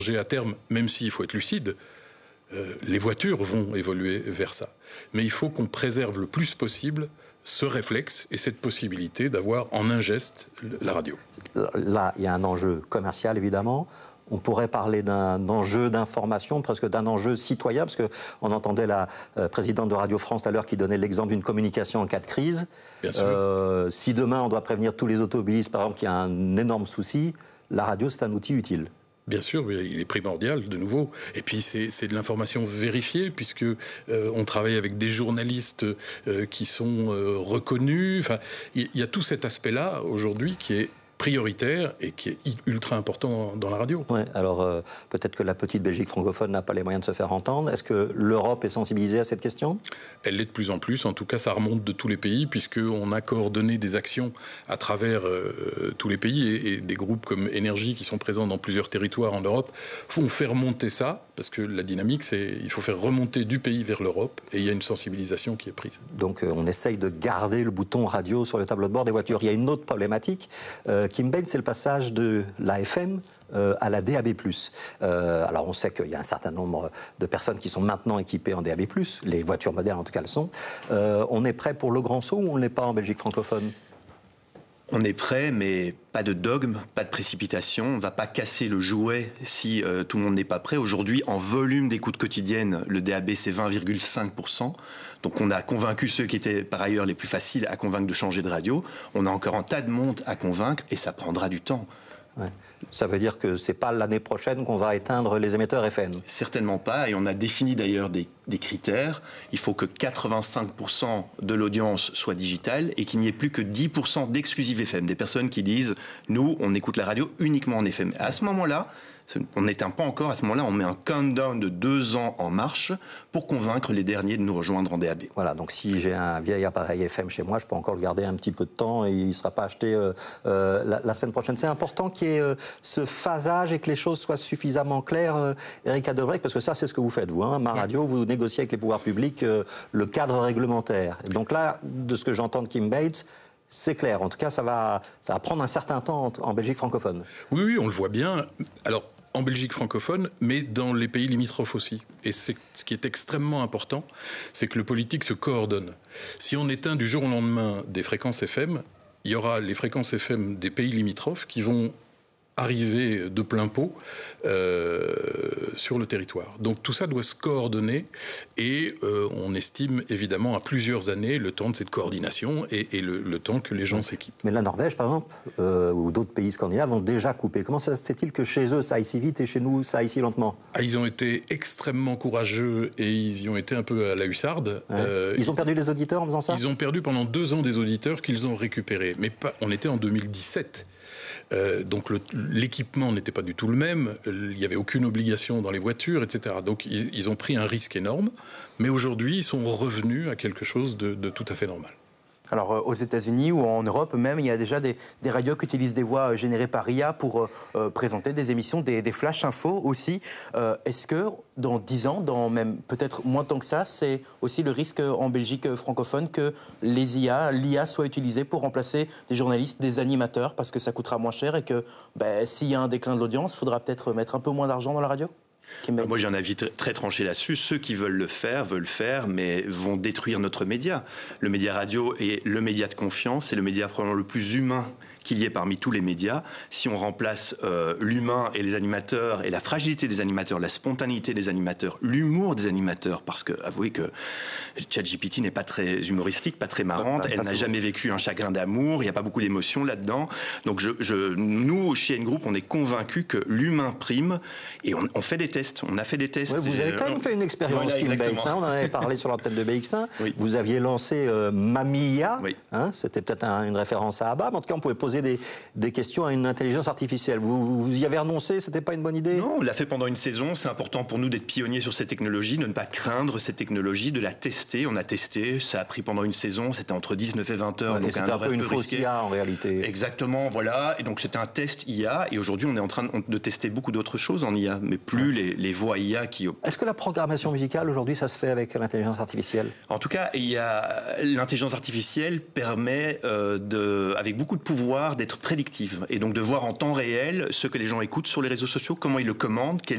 À terme, même s'il faut être lucide, les voitures vont évoluer vers ça. Mais il faut qu'on préserve le plus possible ce réflexe et cette possibilité d'avoir en un geste la radio. Là, il y a un enjeu commercial, évidemment. On pourrait parler d'un enjeu d'information, presque d'un enjeu citoyen, parce qu'on entendait la présidente de Radio France tout à l'heure qui donnait l'exemple d'une communication en cas de crise. Bien sûr. Si demain on doit prévenir tous les automobilistes, par exemple, qu'il y a un énorme souci, la radio, c'est un outil utile. Bien sûr, il est primordial, de nouveau. Et puis, c'est de l'information vérifiée, puisque on travaille avec des journalistes qui sont reconnus. Enfin, il y a tout cet aspect-là, aujourd'hui, qui est prioritaire et qui est ultra important dans la radio. Ouais, alors, peut-être que la petite Belgique francophone n'a pas les moyens de se faire entendre. Est-ce que l'Europe est sensibilisée à cette question? Elle l'est de plus en plus. En tout cas, ça remonte de tous les pays, puisqu'on a coordonné des actions à travers tous les pays. Et des groupes comme Énergie, qui sont présents dans plusieurs territoires en Europe, font faire remonter ça, parce que la dynamique, c'est il faut faire remonter du pays vers l'Europe. Et il y a une sensibilisation qui est prise. Donc, on essaye de garder le bouton radio sur le tableau de bord des voitures. Il y a une autre problématique Kim Bain, c'est le passage de la FM à la DAB+. Alors on sait qu'il y a un certain nombre de personnes qui sont maintenant équipées en DAB+, les voitures modernes en tout cas le sont. On est prêt pour le grand saut ou on ne l'est pas en Belgique francophone? On est prêt, mais pas de dogme, pas de précipitation. On ne va pas casser le jouet si tout le monde n'est pas prêt. Aujourd'hui, en volume d'écoute quotidienne, le DAB, c'est 20,5%. Donc on a convaincu ceux qui étaient par ailleurs les plus faciles à convaincre de changer de radio. On a encore un tas de monde à convaincre et ça prendra du temps. Ouais. Ça veut dire que ce n'est pas l'année prochaine qu'on va éteindre les émetteurs FM? Certainement pas, et on a défini d'ailleurs des critères. Il faut que 85% de l'audience soit digitale et qu'il n'y ait plus que 10% d'exclusive FM. Des personnes qui disent « nous, on écoute la radio uniquement en FM ». À ce moment-là, on n'éteint pas encore, à ce moment-là, on met un countdown de 2 ans en marche pour convaincre les derniers de nous rejoindre en DAB. Voilà, donc si j'ai un vieil appareil FM chez moi, je peux encore le garder un petit peu de temps et il ne sera pas acheté la semaine prochaine. C'est important qu'il y ait ce phasage et que les choses soient suffisamment claires, Eric Adelbrecht, parce que ça, c'est ce que vous faites, vous. Hein, Ma Radio, vous négociez avec les pouvoirs publics le cadre réglementaire. Et donc là, de ce que j'entends de Kim Bates, c'est clair. En tout cas, ça va prendre un certain temps en Belgique francophone. Oui, on le voit bien. Alors, en Belgique francophone, mais dans les pays limitrophes aussi. Et ce qui est extrêmement important, c'est que le politique se coordonne. Si on éteint du jour au lendemain des fréquences FM, il y aura les fréquences FM des pays limitrophes qui vont arriver de plein pot sur le territoire. Donc tout ça doit se coordonner et on estime évidemment à plusieurs années le temps de cette coordination et le temps que les gens s'équipent. Mais la Norvège, par exemple, ou d'autres pays scandinaves ont déjà coupé. Comment ça fait-il que chez eux ça aille si vite et chez nous ça aille si lentement? Ils ont été extrêmement courageux et ils y ont été un peu à la hussarde. Ouais. Ils ont perdu des auditeurs en faisant ça? Ils ont perdu pendant 2 ans des auditeurs qu'ils ont récupérés. Mais on était en 2017. Donc l'équipement n'était pas du tout le même, il n'y avait aucune obligation dans les voitures, etc. Donc ils ont pris un risque énorme, mais aujourd'hui ils sont revenus à quelque chose de tout à fait normal. Alors aux États-Unis ou en Europe même, il y a déjà des radios qui utilisent des voix générées par IA pour présenter des émissions, des flash infos aussi. Est-ce que dans 10 ans, dans même peut-être moins de temps que ça, c'est aussi le risque en Belgique francophone que l'IA soit utilisée pour remplacer des journalistes, des animateurs, parce que ça coûtera moins cher et que s'il y a un déclin de l'audience, il faudra peut-être mettre un peu moins d'argent dans la radio? Moi, j'ai un avis très tranché là-dessus. Ceux qui veulent le faire, mais vont détruire notre média. Le média radio est le média de confiance, c'est le média probablement le plus humain qu'il y ait parmi tous les médias. Si on remplace l'humain et les animateurs, et la fragilité des animateurs, la spontanéité des animateurs, l'humour des animateurs, parce que avouez que ChatGPT n'est pas très humoristique, pas très marrante, elle n'a jamais vécu un chagrin d'amour, il n'y a pas beaucoup d'émotions là-dedans. Donc nous, chez N-Group, on est convaincus que l'humain prime, et on fait des tests, on a fait des tests. Ouais, vous avez quand même fait une expérience, voilà, Kim Bates, hein, on en avait parlé sur l'antenne de BX1, oui. Vous aviez lancé Mamia, oui. Hein, c'était peut-être une référence à ABBA, mais en tout cas on pouvait poser des questions à une intelligence artificielle. Vous y avez renoncé, c'était pas une bonne idée? Non, on l'a fait pendant une saison, c'est important pour nous d'être pionniers sur ces technologies, de ne pas craindre ces technologies, de la tester. On a testé, ça a pris pendant une saison, c'était entre 19 et 20 heures. Ouais, donc c'était un peu une fausse IA en réalité. Exactement, voilà, et donc c'était un test IA, et aujourd'hui on est en train de tester beaucoup d'autres choses en IA, mais plus les voix IA qui... Est-ce que la programmation musicale aujourd'hui ça se fait avec l'intelligence artificielle? En tout cas, l'intelligence artificielle permet avec beaucoup de pouvoir d'être prédictive et donc de voir en temps réel ce que les gens écoutent sur les réseaux sociaux, comment ils le commandent, quelle